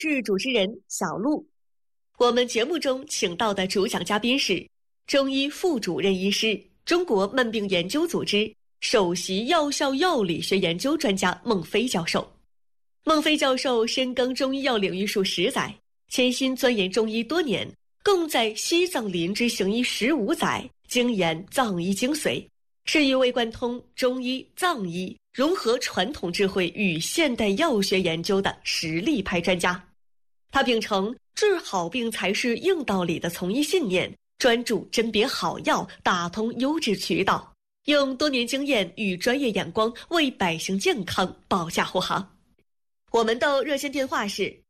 是主持人小璐。我们节目中请到的主讲嘉宾是中医副主任医师、中国慢病研究组织首席药效药理学研究专家孟非教授。孟非教授深耕中医药领域数10载，潜心钻研中医多年，共在西藏林之行医15载，精研藏医精髓，是一位贯通中医、藏医，融合传统智慧与现代药学研究的实力派专家。他秉承治好病才是硬道理的从医信念，专注甄别好药，打通优质渠道，用多年经验与专业眼光为百姓健康保驾护航。我们的热线电话是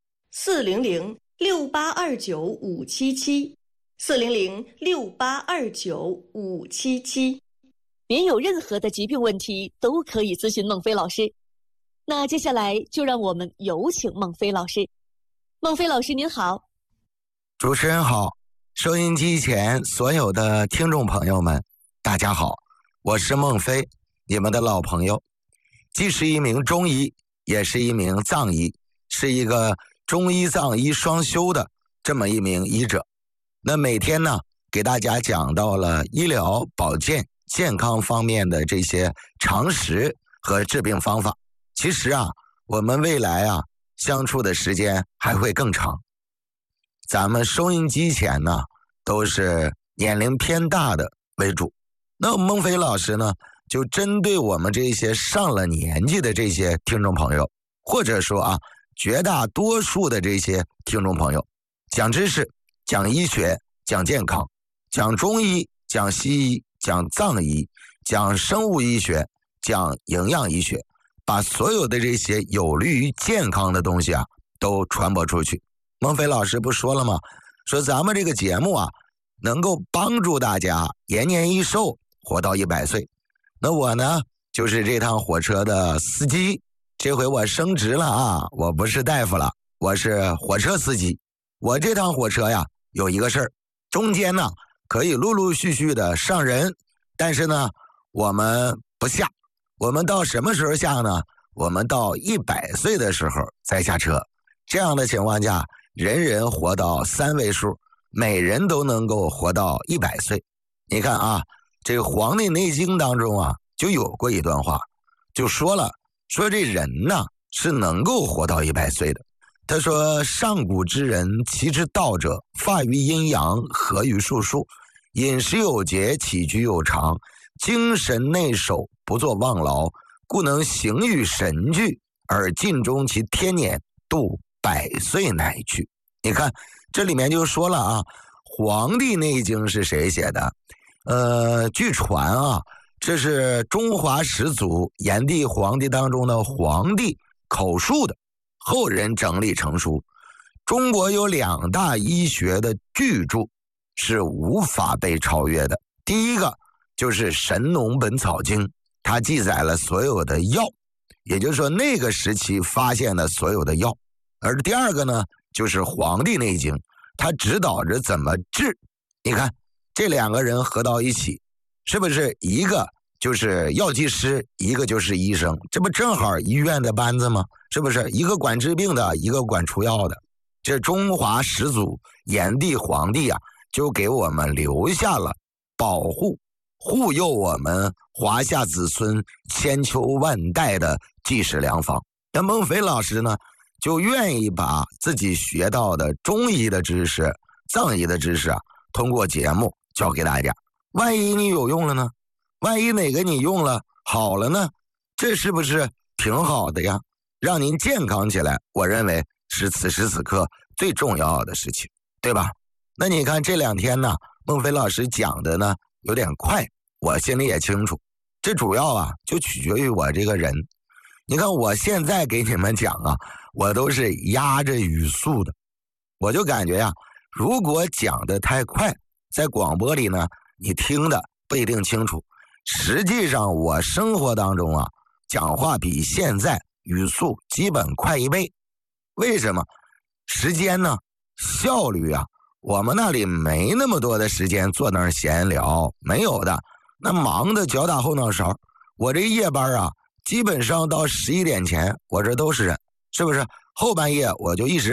400-6829-577，400-6829-577。您有任何的疾病问题都可以咨询孟非老师。那接下来就让我们有请孟非老师。孟非老师您好。 主持人好，收音机前所有的听众朋友们大家好，我是孟非，你们的老朋友，既是一名中医也是一名藏医，是一个中医藏医双修的这么一名医者。那每天呢给大家讲到了医疗保健健康方面的这些常识和治病方法。其实啊，我们未来啊相处的时间还会更长。咱们收音机前呢都是年龄偏大的为主。那孟非老师呢就针对我们这些上了年纪的这些听众朋友，或者说啊绝大多数的这些听众朋友，讲知识、讲医学、讲健康，讲中医、讲西医、讲藏医、讲生物医学、讲营养医学，把所有的这些有利于健康的东西啊都传播出去。孟非老师不说了吗？说咱们这个节目啊能够帮助大家延年益寿，活到100岁。那我呢就是这趟火车的司机，这回我升职了啊，我不是大夫了，我是火车司机。我这趟火车呀有一个事儿，中间呢可以陆陆续续的上人，但是呢我们不下。我们到什么时候下呢？我们到100岁的时候再下车。这样的情况下，人人活到3位数，每人都能够活到100岁。你看啊，这个《黄帝内经》当中啊就有过一段话，就说了，说这人呢是能够活到100岁的。他说，上古之人，其之道者，发于阴阳，合于术数，饮食有节，起居有常，精神内守，不作妄劳，故能行于神俱，而尽终其天年，度100岁乃去。你看这里面就说了啊，《黄帝内经》是谁写的？据传啊，这是中华始祖炎帝、黄帝当中的黄帝口述的，后人整理成书。中国有2大医学的巨著是无法被超越的。第一个就是《神农本草经》，它记载了所有的药，也就是说那个时期发现的所有的药。而第二个呢就是《黄帝内经》，它指导着怎么治。你看这2个人合到一起，是不是一个就是药剂师，一个就是医生？这不正好医院的班子吗？是不是一个管治病的，一个管出药的？这中华始祖炎帝、黄帝啊，就给我们留下了保护护佑我们华夏子孙千秋万代的济世良方。那孟非老师呢就愿意把自己学到的中医的知识、藏医的知识啊，通过节目教给大家。万一你有用了呢？万一哪个你用了好了呢？这是不是挺好的呀？让您健康起来，我认为是此时此刻最重要的事情，对吧？那你看这2天呢，孟非老师讲的呢有点快，我心里也清楚。这主要啊就取决于我这个人。你看我现在给你们讲啊，我都是压着语速的。我就感觉呀，如果讲的太快，在广播里呢你听的不一定清楚。实际上我生活当中啊讲话比现在语速基本快1倍。为什么？时间呢，效率啊，我们那里没那么多的时间坐那儿闲聊，没有的。那忙的脚打后脑勺。我这夜班啊基本上到11点前我这都是人，是不是？后半夜我就一直